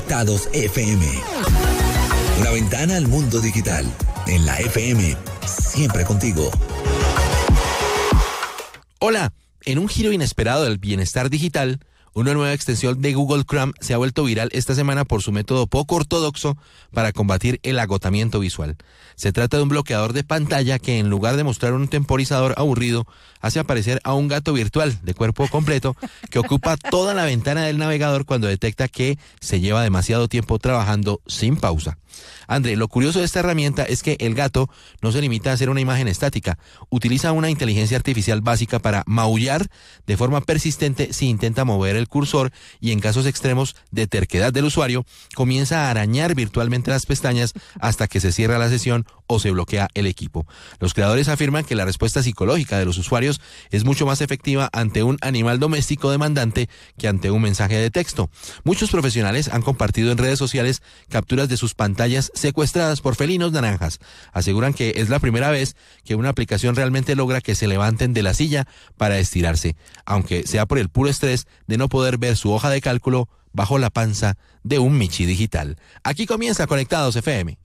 Conectados FM. Una ventana al mundo digital. En la FM, siempre contigo. Hola, en un giro inesperado del bienestar digital, una nueva extensión de Google Chrome se ha vuelto viral esta semana por su método poco ortodoxo para combatir el agotamiento visual. Se trata de un bloqueador de pantalla que, en lugar de mostrar un temporizador aburrido, hace aparecer a un gato virtual de cuerpo completo que ocupa toda la ventana del navegador cuando detecta que se lleva demasiado tiempo trabajando sin pausa. André, lo curioso de esta herramienta es que el gato no se limita a hacer una imagen estática, utiliza una inteligencia artificial básica para maullar de forma persistente si intenta mover el cursor y, en casos extremos de terquedad del usuario, comienza a arañar virtualmente las pestañas hasta que se cierra la sesión o se bloquea el equipo. Los creadores afirman que la respuesta psicológica de los usuarios es mucho más efectiva ante un animal doméstico demandante que ante un mensaje de texto. Muchos profesionales han compartido en redes sociales capturas de sus pantallas secuestradas por felinos naranjas. Aseguran que es la primera vez que una aplicación realmente logra que se levanten de la silla para estirarse, aunque sea por el puro estrés de no poder ver su hoja de cálculo bajo la panza de un Michi digital. Aquí comienza Conectados FM.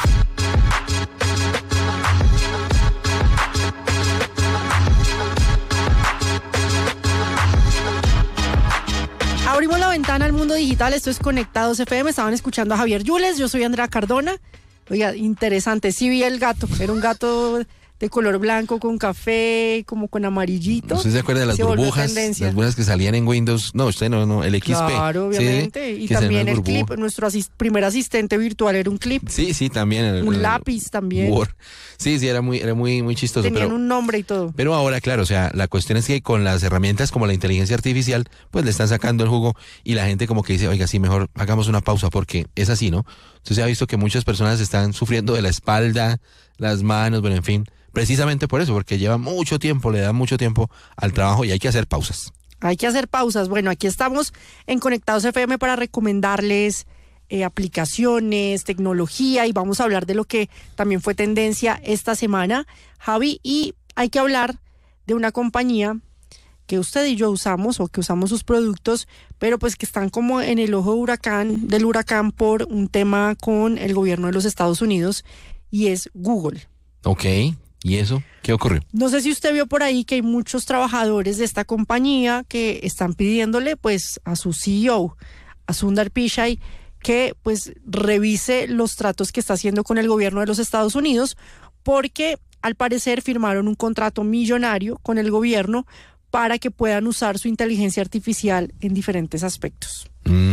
Abrimos la ventana al mundo digital, esto es Conectados FM, estaban escuchando a Javier Yules, yo soy Andrea Cardona. Oiga, interesante, sí vi el gato, era un gato de color blanco con café, como con amarillito. ¿Usted se acuerda de las burbujas? Las burbujas que salían en Windows. No, usted no, el XP. Claro, obviamente. ¿Sí? Y también el clip, nuestro primer asistente virtual era un clip. Sí, también. Un lápiz también. Word. Sí, era muy chistoso. Tenían un nombre y todo. Pero ahora, claro, o sea, la cuestión es que con las herramientas como la inteligencia artificial, pues le están sacando el jugo y la gente como que dice, oiga, sí, mejor hagamos una pausa porque es así, ¿no? Entonces se ha visto que muchas personas están sufriendo de la espalda, las manos, bueno, en fin. Precisamente por eso, porque lleva mucho tiempo, le da mucho tiempo al trabajo y hay que hacer pausas. Hay que hacer pausas. Bueno, aquí estamos en Conectados FM para recomendarles aplicaciones, tecnología, y vamos a hablar de lo que también fue tendencia esta semana, Javi, y hay que hablar de una compañía que usted y yo usamos o que usamos sus productos, pero pues que están como en el ojo del huracán por un tema con el gobierno de los Estados Unidos, y es Google. Ok. ¿Y eso? ¿Qué ocurrió? No sé si usted vio por ahí que hay muchos trabajadores de esta compañía que están pidiéndole pues a su CEO, a Sundar Pichai, que pues revise los tratos que está haciendo con el gobierno de los Estados Unidos, porque al parecer firmaron un contrato millonario con el gobierno para que puedan usar su inteligencia artificial en diferentes aspectos.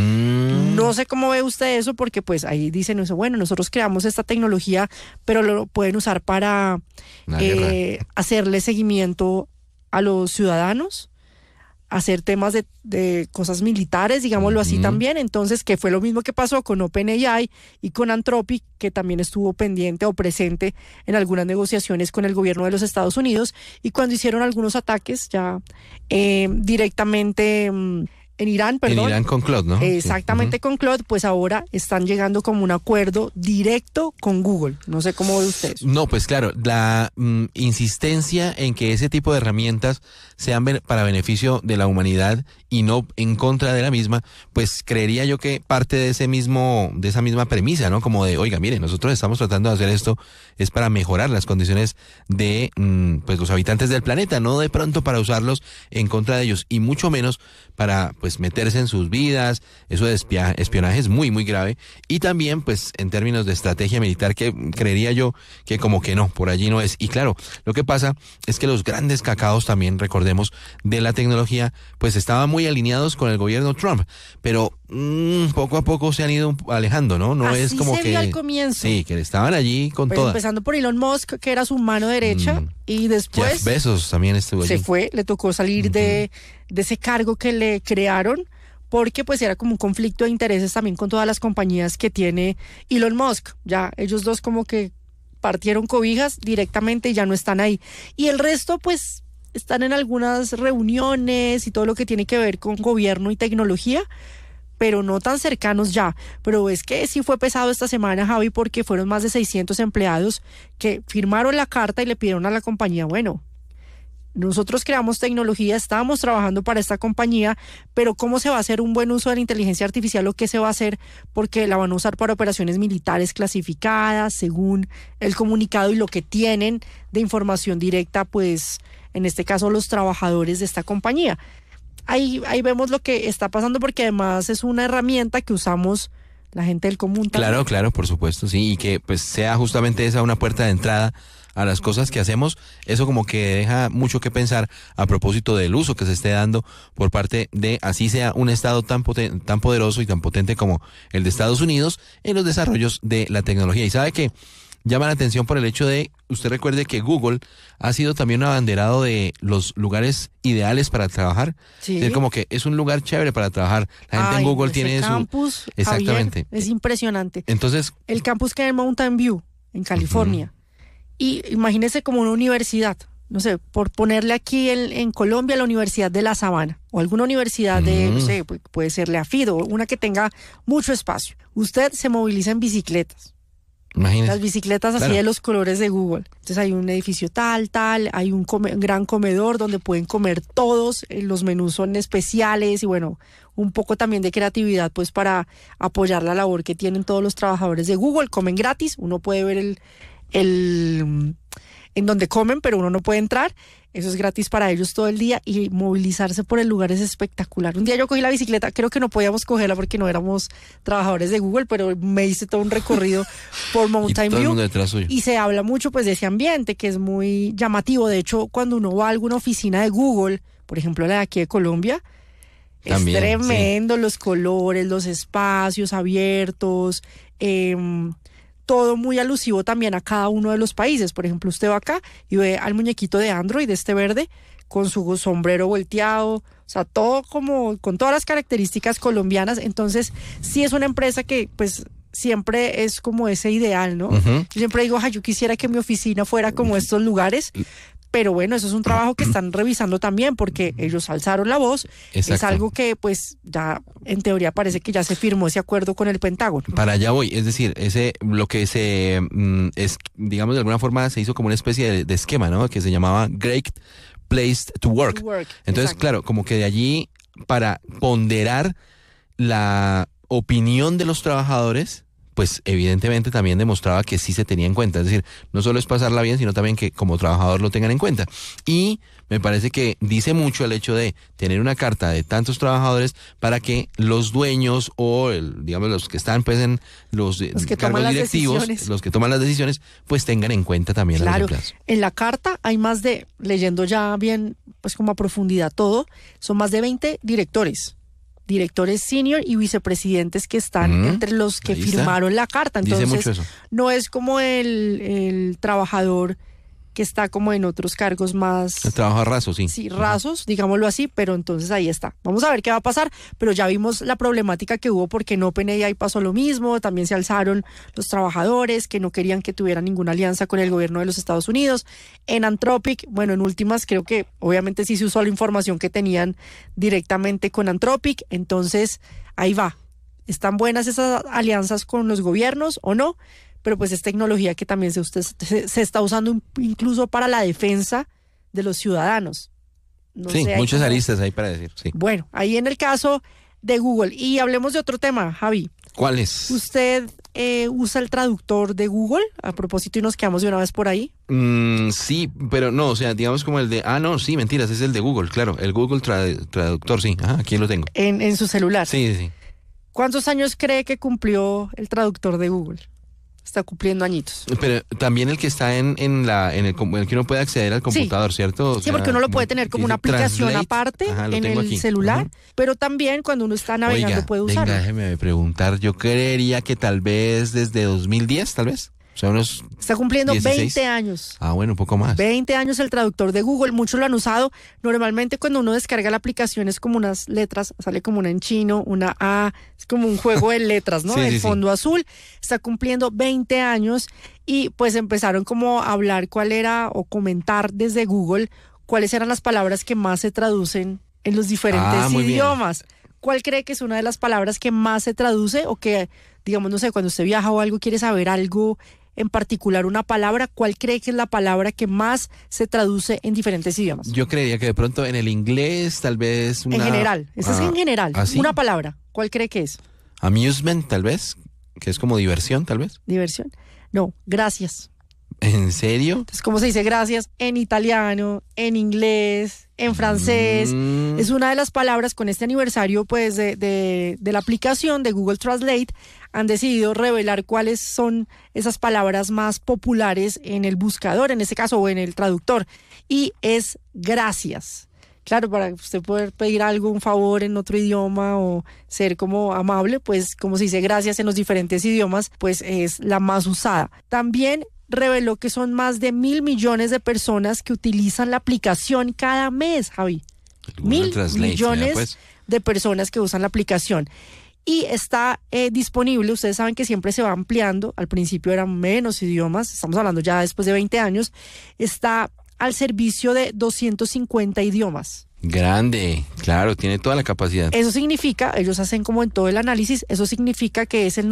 No sé cómo ve usted eso, porque pues ahí dicen eso, bueno, nosotros creamos esta tecnología, pero lo pueden usar para hacerle seguimiento a los ciudadanos, hacer temas de cosas militares, digámoslo así también. Entonces, que fue lo mismo que pasó con OpenAI y con Anthropic, que también estuvo pendiente o presente en algunas negociaciones con el gobierno de los Estados Unidos, y cuando hicieron algunos ataques ya directamente en Irán, perdón. En Irán con Claude, ¿no? Exactamente, sí. Con Claude, pues ahora están llegando como un acuerdo directo con Google. No sé cómo ve usted eso. No, pues claro, la insistencia en que ese tipo de herramientas sean para beneficio de la humanidad y no en contra de la misma, pues creería yo que parte de esa misma premisa, ¿no? Como de, oiga, mire, nosotros estamos tratando de hacer esto, es para mejorar las condiciones de pues los habitantes del planeta, no de pronto para usarlos en contra de ellos, y mucho menos para pues meterse en sus vidas. Eso de espionaje es muy grave, y también pues en términos de estrategia militar, que creería yo que como que no, por allí no es. Y claro, lo que pasa es que los grandes cacaos también, recordemos, de la tecnología, pues estaban muy alineados con el gobierno Trump, pero poco a poco se han ido alejando, ¿no? No así es como se que vio al comienzo. Sí, que estaban allí con pero todas. empezando por Elon Musk, que era su mano derecha, y después Jeff Bezos también estuvo allí. Se fue, le tocó salir de ese cargo que le crearon, porque pues era como un conflicto de intereses también con todas las compañías que tiene Elon Musk. Ya ellos dos como que partieron cobijas directamente y ya no están ahí. Y el resto pues están en algunas reuniones y todo lo que tiene que ver con gobierno y tecnología, pero no tan cercanos ya. Pero es que sí fue pesado esta semana, Javi, porque fueron más de 600 empleados que firmaron la carta y le pidieron a la compañía, bueno, nosotros creamos tecnología, estamos trabajando para esta compañía, pero ¿cómo se va a hacer un buen uso de la inteligencia artificial o qué se va a hacer? Porque la van a usar para operaciones militares clasificadas, según el comunicado y lo que tienen de información directa, pues en este caso los trabajadores de esta compañía. Ahí vemos lo que está pasando porque además es una herramienta que usamos la gente del común también. Claro, por supuesto, sí, y que pues sea justamente esa una puerta de entrada a las cosas que hacemos. Eso como que deja mucho que pensar a propósito del uso que se esté dando por parte de, así sea un estado tan poderoso y tan potente como el de Estados Unidos, en los desarrollos de la tecnología. Y sabe que llama la atención por el hecho de, usted recuerde que Google ha sido también un abanderado de los lugares ideales para trabajar. Sí. Es como que es un lugar chévere para trabajar. La gente en Google tiene ese campus, su... Exactamente. Javier, es impresionante. Entonces... El campus que hay en Mountain View, en California. Y imagínese como una universidad, no sé, por ponerle aquí en Colombia la Universidad de La Sabana o alguna universidad de, no sé, puede ser Leafid o una que tenga mucho espacio. Usted se moviliza en bicicletas. Imagínese. Las bicicletas así Claro. de los colores de Google. Entonces hay un edificio tal, hay un gran comedor donde pueden comer todos, los menús son especiales y bueno, un poco también de creatividad pues para apoyar la labor que tienen todos los trabajadores de Google. Comen gratis, uno puede ver el en donde comen, pero uno no puede entrar. Eso es gratis para ellos todo el día y movilizarse por el lugar es espectacular. Un día yo cogí la bicicleta, creo que no podíamos cogerla porque no éramos trabajadores de Google, pero me hice todo un recorrido por Mountain y todo el View mundo detrás suyo. y se habla mucho pues de ese ambiente que es muy llamativo. De hecho, cuando uno va a alguna oficina de Google, por ejemplo la de aquí de Colombia, También, es tremendo, los colores, los espacios abiertos, todo muy alusivo también a cada uno de los países. Por ejemplo, usted va acá y ve al muñequito de Android, este verde, con su sombrero volteado, o sea, todo como con todas las características colombianas. Entonces, sí es una empresa que pues siempre es como ese ideal, ¿no? Yo siempre digo, yo quisiera que mi oficina fuera como estos lugares. Pero bueno, eso es un trabajo que están revisando también porque ellos alzaron la voz. Exacto. Es algo que pues ya en teoría parece que ya se firmó ese acuerdo con el Pentágono. Para allá voy, es decir, lo que se es, digamos de alguna forma se hizo como una especie de esquema, ¿no? Que se llamaba Great Place to Work. Entonces, exacto. claro, como que de allí para ponderar la opinión de los trabajadores, pues evidentemente también demostraba que sí se tenía en cuenta. Es decir, no solo es pasarla bien, sino también que como trabajador lo tengan en cuenta. Y me parece que dice mucho el hecho de tener una carta de tantos trabajadores para que los dueños o, digamos, los que están pues en los que cargos toman las directivos, decisiones. los que toman las decisiones, pues tengan en cuenta también a los Claro, empleados. en la carta hay más de, leyendo ya bien, pues como a profundidad todo, son más de 20 directores senior y vicepresidentes que están entre los que Ahí está. firmaron la carta. Dice Entonces, mucho eso. no es como el trabajador que está como en otros cargos más... El trabajo a raso, sí. Sí, rasos, digámoslo así, pero entonces ahí está. Vamos a ver qué va a pasar, pero ya vimos la problemática que hubo porque en OpenAI pasó lo mismo, también se alzaron los trabajadores que no querían que tuvieran ninguna alianza con el gobierno de los Estados Unidos. En Anthropic, bueno, en últimas creo que obviamente sí se usó la información que tenían directamente con Anthropic, entonces ahí va. ¿Están buenas esas alianzas con los gobiernos o no? Pero pues es tecnología que también se está usando incluso para la defensa de los ciudadanos. No Sí, sé, muchas como... aristas ahí para decir, sí. Bueno, ahí en el caso de Google. Y hablemos de otro tema, Javi. ¿Cuál es? ¿Usted usa el traductor de Google? A propósito, y nos quedamos de una vez por ahí. Sí, pero no, o sea, digamos como el de... no, sí, mentiras, es el de Google, claro. El Google Traductor, sí. Aquí lo tengo. En su celular. Sí. ¿Cuántos años cree que cumplió el traductor de Google? Está cumpliendo añitos. Pero también el que está en el que uno puede acceder al computador, ¿cierto? O Sí, sea, porque uno lo puede tener como una aplicación Translate. aparte Lo en tengo el aquí. celular, Ajá. pero también cuando uno está navegando Oiga, puede venga, usarlo. déjeme preguntar, yo creería que tal vez desde 2010, tal vez. O sea, unos... Está cumpliendo 16. 20 años. bueno, un poco más. 20 años el traductor de Google, muchos lo han usado. Normalmente cuando uno descarga la aplicación es como unas letras, sale como una en chino, una A, es como un juego de letras, ¿no? Sí, El sí. fondo azul. Está cumpliendo 20 años y pues empezaron como a hablar cuál era o comentar desde Google cuáles eran las palabras que más se traducen en los diferentes muy bien. idiomas. ¿Cuál cree que es una de las palabras que más se traduce o que, digamos, no sé, cuando usted viaja o algo, quiere saber algo en particular una palabra, ¿cuál cree que es la palabra que más se traduce en diferentes idiomas? Yo creería que de pronto en el inglés, tal vez una... En general, esa es en general, ¿sí? una palabra, ¿cuál cree que es? Amusement, tal vez, que es como diversión, tal vez. ¿Diversión? No, gracias. ¿En serio? Entonces, ¿cómo se dice gracias? En italiano, en inglés, en francés. Es una de las palabras con este aniversario pues de la aplicación de Google Translate. Han decidido revelar cuáles son esas palabras más populares en el buscador, en este caso, o en el traductor. Y es gracias. Claro, para usted poder pedir algo, un favor en otro idioma o ser como amable, pues como se dice gracias en los diferentes idiomas, pues es la más usada. También reveló que son más de 1.000 millones de personas que utilizan la aplicación cada mes, Javi. 1.000 millones pues, de personas que usan la aplicación. Y está disponible, ustedes saben que siempre se va ampliando, al principio eran menos idiomas, estamos hablando ya después de 20 años, está al servicio de 250 idiomas. Grande, claro, tiene toda la capacidad. Eso significa, ellos hacen como en todo el análisis, eso significa que es el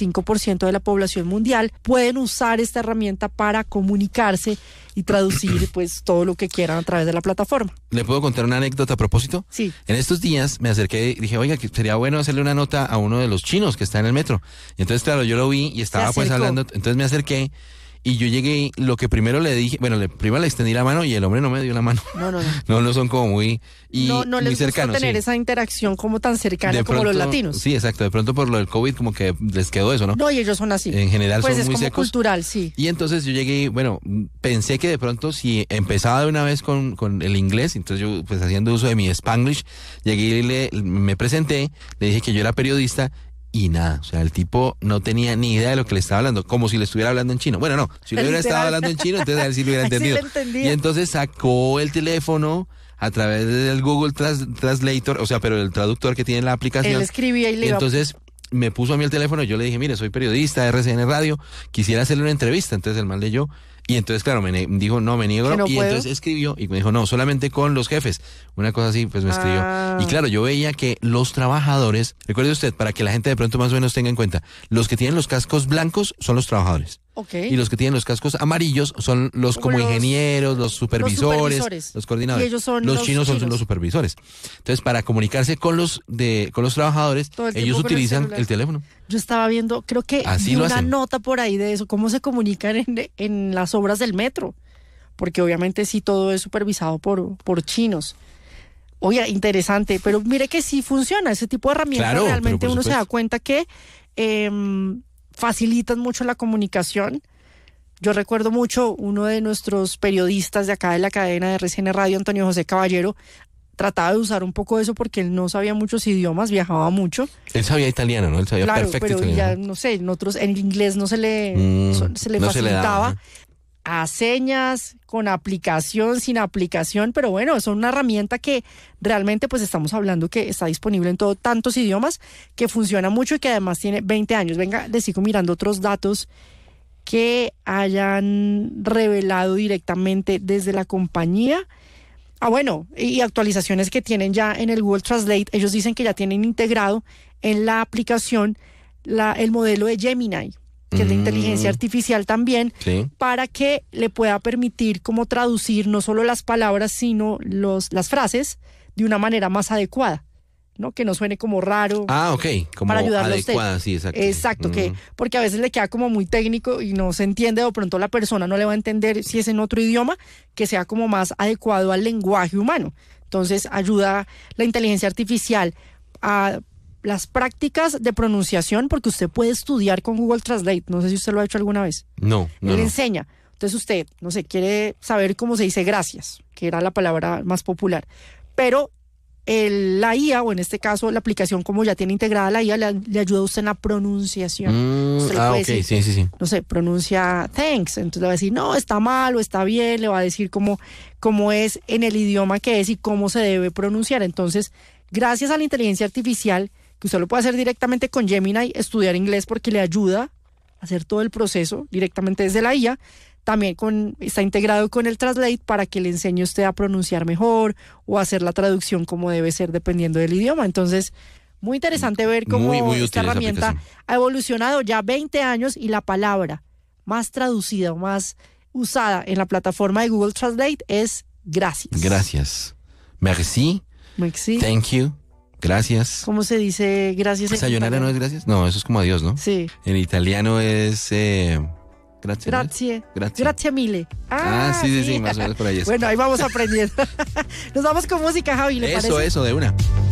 95% de la población mundial pueden usar esta herramienta para comunicarse y traducir pues todo lo que quieran a través de la plataforma. ¿Le puedo contar una anécdota a propósito? Sí. En estos días me acerqué y dije, oiga, que sería bueno hacerle una nota a uno de los chinos que está en el metro. Y entonces, claro, yo lo vi y estaba pues hablando, entonces me acerqué. Y yo llegué, lo que primero le dije, bueno, primero le extendí la mano y el hombre no me dio la mano. No son como muy, no muy les cercanos. gusta tener esa interacción como tan cercana de como pronto, los latinos. Sí, exacto. De pronto por lo del COVID como que les quedó eso, ¿no? No, y ellos son así. En general pues son muy secos. Pues es como cultural, sí. Y entonces yo llegué, bueno, pensé que de pronto si empezaba de una vez con el inglés, entonces yo pues haciendo uso de mi Spanglish, llegué y me presenté, le dije que yo era periodista. Y nada, o sea, el tipo no tenía ni idea de lo que le estaba hablando, como si le estuviera hablando en chino. Bueno, no, si le hubiera estado hablando en chino, entonces a él sí lo hubiera entendido. Y entonces sacó el teléfono a través del Google Translator, o sea, pero el traductor que tiene la aplicación. Él escribía y le iba. Entonces me puso a mí el teléfono y yo le dije, mire, soy periodista de RCN Radio, quisiera hacerle una entrevista. Entonces el man leyó. Y entonces, claro, me dijo, no, me niego. No y puedo. Entonces escribió y me dijo, no, solamente con los jefes. Una cosa así, pues me escribió. Y claro, yo veía que los trabajadores, recuerde usted, para que la gente de pronto más o menos tenga en cuenta, los que tienen los cascos blancos son los trabajadores. Okay. Y los que tienen los cascos amarillos son los como ingenieros, los supervisores, los coordinadores. Y ellos son los chinos son los supervisores. Entonces, para comunicarse con los trabajadores, ellos utilizan el teléfono. Yo estaba viendo, creo que vi una nota por ahí de eso, cómo se comunican en las obras del metro, porque obviamente sí todo es supervisado por chinos. Oye, interesante, pero mire que sí funciona ese tipo de herramientas. Claro, realmente uno se da cuenta que facilitan mucho la comunicación. Yo recuerdo mucho uno de nuestros periodistas de acá de la cadena de RCN Radio, Antonio José Caballero, trataba de usar un poco eso porque él no sabía muchos idiomas, viajaba mucho. Él sabía italiano, ¿no? Él sabía perfecto pero italiano. Ya no sé, en inglés no se le facilitaba. A señas, con aplicación, sin aplicación, pero bueno, es una herramienta que realmente pues estamos hablando que está disponible en tantos idiomas, que funciona mucho y que además tiene 20 años. Venga, les sigo mirando otros datos que hayan revelado directamente desde la compañía. Bueno, y actualizaciones que tienen ya en el Google Translate. Ellos dicen que ya tienen integrado en la aplicación el modelo de Gemini, que es de inteligencia artificial también, sí, para que le pueda permitir como traducir no solo las palabras, sino las frases de una manera más adecuada, ¿no? Que no suene como raro. Ok, como para ayudarlo adecuada, a usted. Sí, exacto. Exacto, porque a veces le queda como muy técnico y no se entiende, o de pronto la persona no le va a entender si es en otro idioma, que sea como más adecuado al lenguaje humano. Entonces ayuda la inteligencia artificial a las prácticas de pronunciación, porque usted puede estudiar con Google Translate. No sé si usted lo ha hecho alguna vez. No. Él enseña. Entonces usted, no sé, quiere saber cómo se dice gracias, que era la palabra más popular. Pero la IA, o en este caso la aplicación, como ya tiene integrada la IA, le ayuda a usted en la pronunciación. Ok, decir, sí. No sé, pronuncia thanks. Entonces le va a decir, no, está mal o está bien. Le va a decir cómo es en el idioma que es y cómo se debe pronunciar. Entonces, gracias a la inteligencia artificial, que usted lo puede hacer directamente con Gemini, estudiar inglés porque le ayuda a hacer todo el proceso directamente desde la IA. También está integrado con el Translate para que le enseñe a usted a pronunciar mejor o a hacer la traducción como debe ser dependiendo del idioma. Entonces, muy interesante ver cómo muy esta herramienta ha evolucionado ya 20 años y la palabra más traducida o más usada en la plataforma de Google Translate es gracias. Gracias. Merci. Merci. Thank you. Gracias. ¿Cómo se dice gracias? ¿Sayonara no es gracias? No, eso es como adiós, ¿no? Sí. En italiano es grazie. ¿no? Grazie. Grazie. Grazie mille. Sí, más o menos por ahí es. Bueno, ahí vamos aprendiendo. Nos vamos con música, Javi, ¿le parece? Eso, de una.